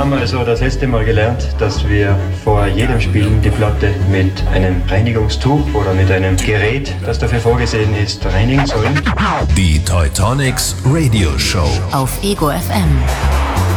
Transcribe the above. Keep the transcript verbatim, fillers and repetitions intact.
haben also das letzte Mal gelernt, dass wir vor jedem Spielen die Platte mit einem Reinigungstuch oder mit einem Gerät, das dafür vorgesehen ist, reinigen sollen. Die Teutonics Radio Show auf Ego F M.